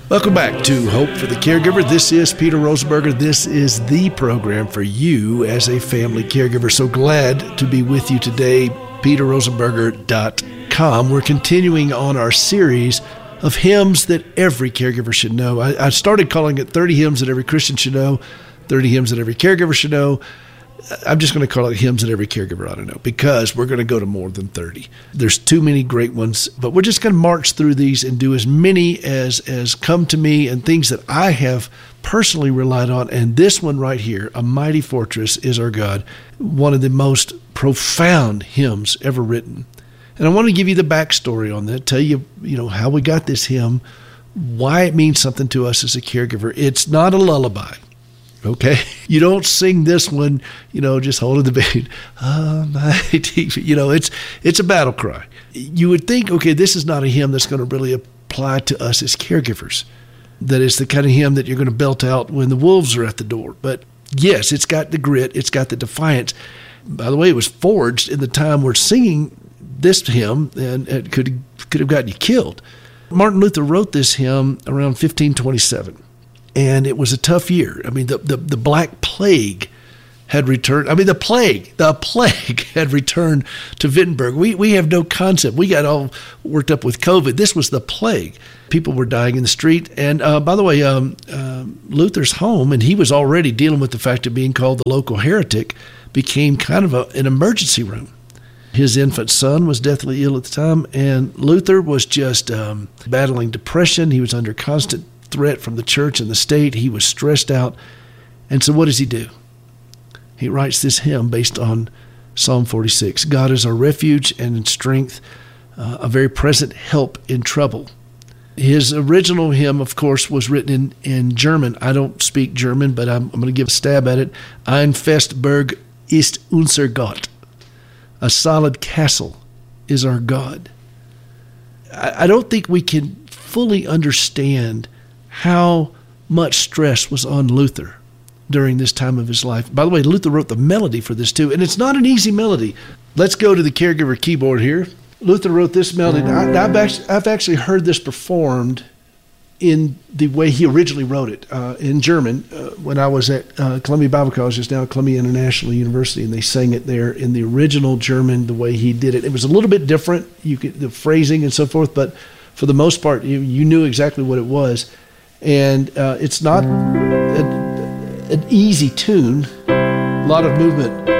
Welcome back to Hope for the Caregiver. This is Peter Rosenberger. This is the program for you as a family caregiver. So glad to be with you today, peterrosenberger.com. We're continuing on our series of hymns that every caregiver should know. I started calling it 30 hymns that every Christian should know, 30 hymns that every caregiver should know. I'm just going to call it hymns that every caregiver ought to know, because we're going to go to more than 30. There's too many great ones, but we're just going to march through these and do as many as come to me and things that I have personally relied on. And this one right here, A Mighty Fortress is Our God, one of the most profound hymns ever written. And I want to give you the backstory on that, tell you, how we got this hymn, why it means something to us as a caregiver. It's not a lullaby. Okay, you don't sing this one, just holding the baby. It's a battle cry. You would think, okay, this is not a hymn that's going to really apply to us as caregivers. That is the kind of hymn that you're going to belt out when the wolves are at the door. But yes, it's got the grit, it's got the defiance. By the way, it was forged in the time we're singing this hymn, and it could have gotten you killed. Martin Luther wrote this hymn around 1527. And it was a tough year. I mean, the Black Plague had returned. I mean, the plague had returned to Wittenberg. We have no concept. We got all worked up with COVID. This was the plague. People were dying in the street. And by the way, Luther's home, and he was already dealing with the fact of being called the local heretic, became kind of an emergency room. His infant son was deathly ill at the time, and Luther was just battling depression. He was under constant threat from the church and the state. He was stressed out. And so what does he do? He writes this hymn based on Psalm 46. God is our refuge and in strength, a very present help in trouble. His original hymn, of course, was written in German. I don't speak German, but I'm going to give a stab at it. Ein Festburg ist unser Gott. A solid castle is our God. I don't think we can fully understand how much stress was on Luther during this time of his life. By the way, Luther wrote the melody for this too, and it's not an easy melody. Let's go to the caregiver keyboard here. Luther wrote this melody. I've actually heard this performed in the way he originally wrote it, in German, when I was at Columbia Bible College, just now Columbia International University, and they sang it there in the original German, the way he did it. It was a little bit different, the phrasing and so forth, but for the most part, you knew exactly what it was. And it's not an easy tune, a lot of movement.